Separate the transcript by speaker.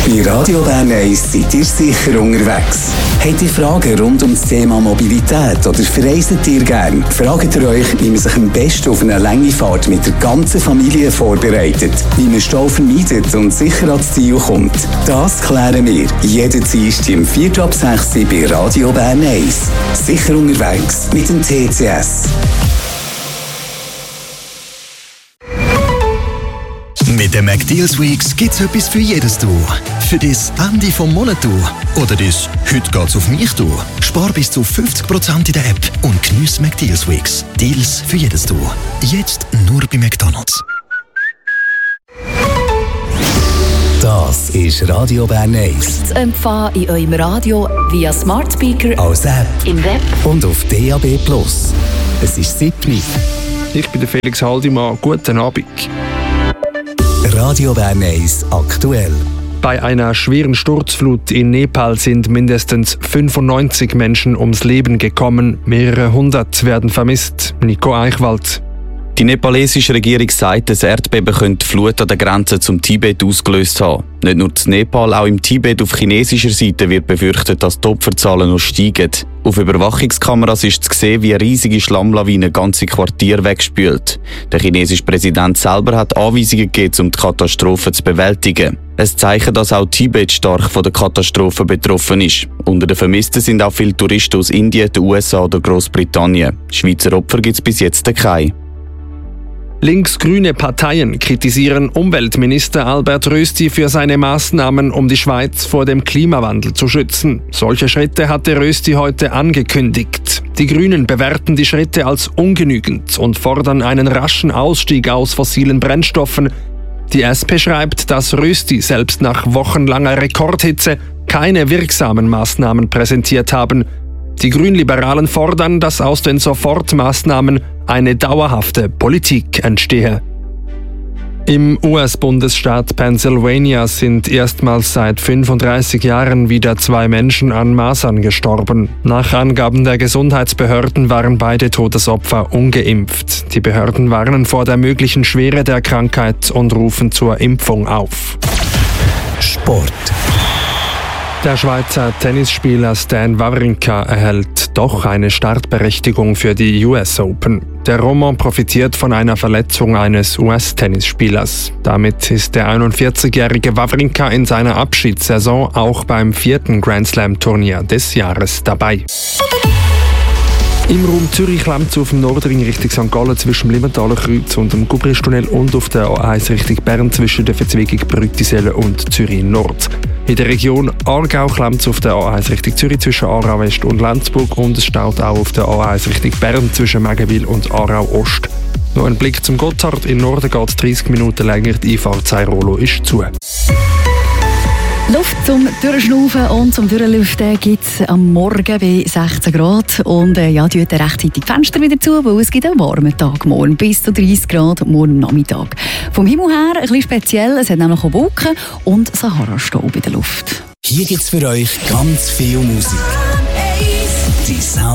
Speaker 1: Bei Radio Bern 1 seid ihr sicher unterwegs. Habt ihr Fragen rund um das Thema Mobilität oder verreist ihr gern? Fragt ihr euch, wie man sich am besten auf eine lange Fahrt mit der ganzen Familie vorbereitet, wie man Stau vermeidet und sicher ans Ziel kommt? Das klären wir jeden Dienstag um 5:45 bei Radio Bern 1. Sicher unterwegs mit dem TCS.
Speaker 2: Mit den McDeals Weeks gibt's etwas für jedes Du. Für das Ende vom Monat Du. Oder das «Heute geht's auf mich Du». Spar bis zu 50% in der App und geniesse McDeals Weeks. Deals für jedes Du. Jetzt nur bei McDonald's.
Speaker 1: Das ist Radio Bern 1.
Speaker 3: Zu empfangen in eurem Radio via Smart Speaker,
Speaker 1: Als App
Speaker 3: im Web
Speaker 1: und auf DAB+. Es ist 7.
Speaker 4: Ich bin der Felix Haldimann. Guten Abend.
Speaker 1: Radio Bern 1 aktuell.
Speaker 4: Bei einer schweren Sturzflut in Nepal sind mindestens 95 Menschen ums Leben gekommen. Mehrere hundert werden vermisst. Nico Eichwald.
Speaker 5: Die nepalesische Regierung sagt, das Erdbeben könnte die Flut an der Grenze zum Tibet ausgelöst haben. Nicht nur in Nepal, auch im Tibet auf chinesischer Seite wird befürchtet, dass die Opferzahlen noch steigen. Auf Überwachungskameras ist zu sehen, wie eine riesige Schlammlawine ganze Quartiere wegspült. Der chinesische Präsident selber hat Anweisungen gegeben, um die Katastrophe zu bewältigen. Ein Zeichen, dass auch Tibet stark von der Katastrophe betroffen ist. Unter den Vermissten sind auch viele Touristen aus Indien, den USA oder Großbritannien. Schweizer Opfer gibt es bis jetzt keine.
Speaker 4: Linksgrüne Parteien kritisieren Umweltminister Albert Rösti für seine Maßnahmen, um die Schweiz vor dem Klimawandel zu schützen. Solche Schritte hatte Rösti heute angekündigt. Die Grünen bewerten die Schritte als ungenügend und fordern einen raschen Ausstieg aus fossilen Brennstoffen. Die SP schreibt, dass Rösti selbst nach wochenlanger Rekordhitze keine wirksamen Maßnahmen präsentiert haben. Die Grünliberalen fordern, dass aus den Sofortmaßnahmen eine dauerhafte Politik entstehe. Im US-Bundesstaat Pennsylvania sind erstmals seit 35 Jahren wieder 2 Menschen an Masern gestorben. Nach Angaben der Gesundheitsbehörden waren beide Todesopfer ungeimpft. Die Behörden warnen vor der möglichen Schwere der Krankheit und rufen zur Impfung auf.
Speaker 1: Sport.
Speaker 4: Der Schweizer Tennisspieler Stan Wawrinka erhält doch eine Startberechtigung für die US Open. Der Roman profitiert von einer Verletzung eines US-Tennisspielers. Damit ist der 41-jährige Wawrinka in seiner Abschiedssaison auch beim 4. Grand Slam-Turnier des Jahres dabei. Im Raum Zürich klemmt es auf dem Nordring Richtung St. Gallen zwischen dem Limmentaler Kreuz und dem Gubristunnel und auf der A1 Richtung Bern zwischen der Verzweigung Brüttiselle und Zürich Nord. In der Region Aargau klemmt es auf der A1 Richtung Zürich zwischen Aarau West und Lenzburg und es staut auch auf der A1 Richtung Bern zwischen Mägenwil und Aarau Ost. Noch ein Blick zum Gotthard. Im Norden geht es 30 Minuten länger, die Einfahrt Sairolo ist zu.
Speaker 3: Luft zum Durchschnaufen und zum Durchlüften gibt es am Morgen bei 16 Grad. Und tut rechtzeitig die Fenster wieder zu, weil es gibt einen warmen Tag morgen. Bis zu 30 Grad morgen Nachmittag. Vom Himmel her ein bisschen speziell, es hat nämlich auch Wolken und Sahara-Staub in der Luft.
Speaker 1: Hier gibt's für euch ganz viel Musik. Die Sound